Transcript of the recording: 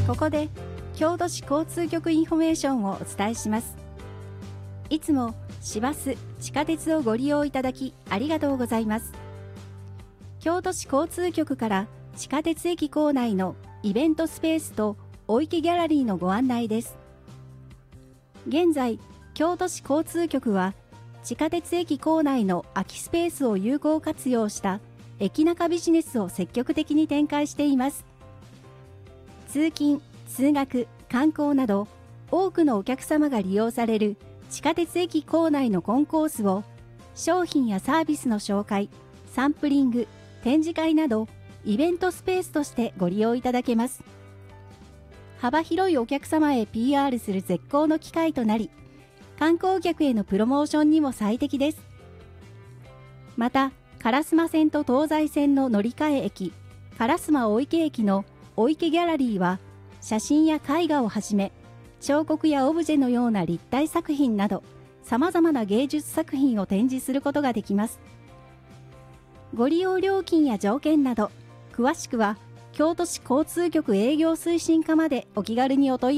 ここで京都市交通局インフォメーションをお伝えします。いつも市バス、地下鉄をご利用いただきありがとうございます。京都市交通局から地下鉄駅構内のイベントスペースとお池ギャラリーのご案内です。現在、京都市交通局は地下鉄駅構内の空きスペースを有効活用した駅ナカビジネスを積極的に展開しています。通勤・通学・観光など多くのお客様が利用される地下鉄駅構内のコンコースを商品やサービスの紹介、サンプリング、展示会などイベントスペースとしてご利用いただけます。幅広いお客様へ PR する絶好の機会となり、観光客へのプロモーションにも最適です。また、烏丸線と東西線の乗り換え駅、烏丸御池駅の御池ギャラリーは、写真や絵画をはじめ、彫刻やオブジェのような立体作品など、様々な芸術作品を展示することができます。ご利用料金や条件など、詳しくは、京都市交通局営業推進課までお気軽にお問い合わせ